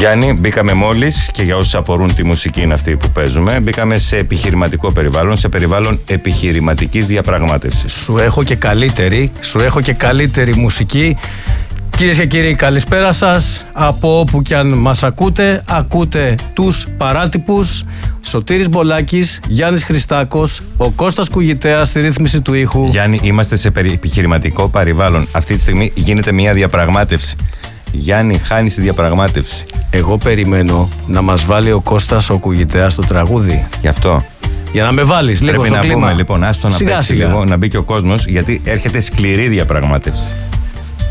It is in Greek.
Γιάννη, μπήκαμε μόλις, και για όσους απορούν τη μουσική είναι αυτή που παίζουμε, μπήκαμε σε επιχειρηματικό περιβάλλον, σε περιβάλλον επιχειρηματικής διαπραγμάτευσης. Σου έχω και καλύτερη μουσική. Κυρίες και κύριοι, καλησπέρα σας. Από όπου κι αν μας ακούτε τους παράτυπους. Σωτήρης Μπολάκης, Γιάννης Χριστάκος, ο Κώστας Κουγητέας στη ρύθμιση του ήχου. Γιάννη, είμαστε σε επιχειρηματικό περιβάλλον. Αυτή τη στιγμή γίνεται μια διαπραγμάτευση. Γιάννη, χάνεις τη διαπραγμάτευση. Εγώ περιμένω να μας βάλει ο Κώστας ο Κουγητέας το τραγούδι. Γι' αυτό. Για να με βάλεις λίγο στο κλίμα. Πρέπει να πούμε λοιπόν, άστο να παίξει λίγο, να μπει και ο κόσμος, γιατί έρχεται σκληρή διαπραγμάτευση.